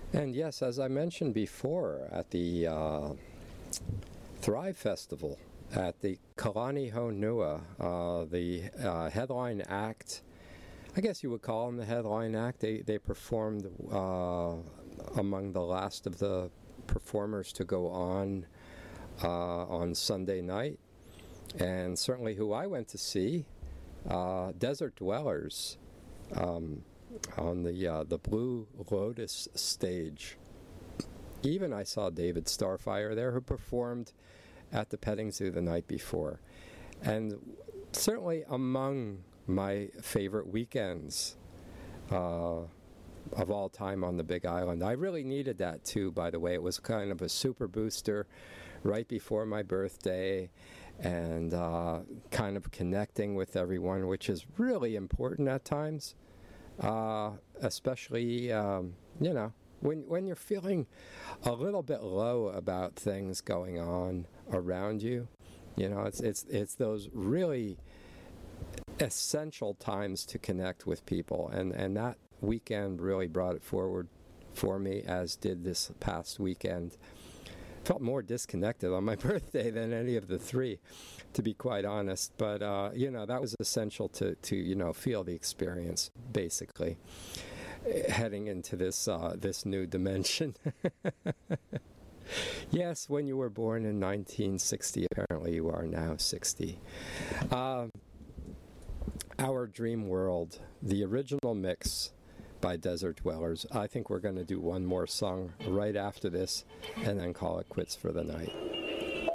And yes, as I mentioned before, at the Thrive Festival at the Kalani Honua, the headline act, I guess you would call them the headline act, they performed among the last of the performers to go on Sunday night. And certainly who I went to see, Desert Dwellers, on the Blue Lotus stage. Even I saw David Starfire there, who performed at the petting zoo the night before. And certainly among my favorite weekends of all time on the Big Island. I really needed that too, by the way. It was kind of a super booster right before my birthday, and kind of connecting with everyone, which is really important at times. Especially, when you're feeling a little bit low about things going on around you. It's those really essential times to connect with people, and that weekend really brought it forward for me, as did this past weekend. Felt more disconnected on my birthday than any of the three, to be quite honest. But that was essential to feel the experience, basically, heading into this new dimension. Yes, when you were born in 1960, apparently you are now 60. Our Dream World, the original mix by Desert Dwellers. I think we're going to do one more song right after this and then call it quits for the night.